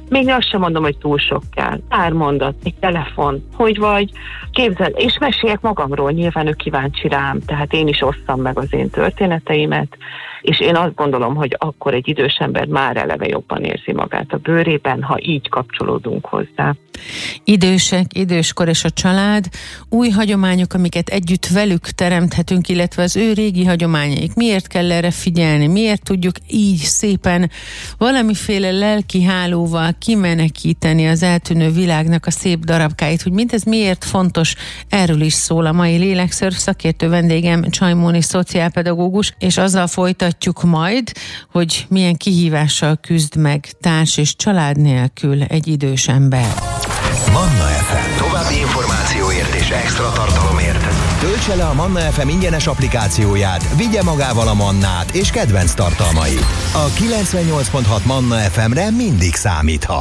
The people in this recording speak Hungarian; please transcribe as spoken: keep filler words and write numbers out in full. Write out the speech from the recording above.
még azt sem mondom, hogy túl sok kell. Pár mondat, egy telefon, hogy vagy, képzel, és meséljek magamról, nyilván ő kíváncsi rám, tehát én is osszam meg az én történeteimet, és én azt gondolom, hogy akkor egy idős ember már eleve jobban érzi magát a bőrében, ha így kapcsolódunk hozzá. Idősek, időskor és a család, új hagyományok, amiket együtt velük teremthetünk, illetve az ő régi hagyományaik. Miért kell erre figyelni? Miért tudjuk így szépen valamiféle lelki hálóval kimenekíteni az eltűnő világnak a szép darabkáit, hogy mindez miért fontos? Erről is szól a mai Lélekszörf. Szakértő vendégem Csaj Móni szociálpedagógus, és azzal folytatjuk majd, hogy milyen kihívással küzd meg társ és család nélkül egy idős ember. Manna ef em. További információért és extra tartalomért töltse le a Manna ef em ingyenes applikációját, vigye magával a Mannát és kedvenc tartalmait. A kilencvennyolc pont hat Manna ef emre mindig számíthat.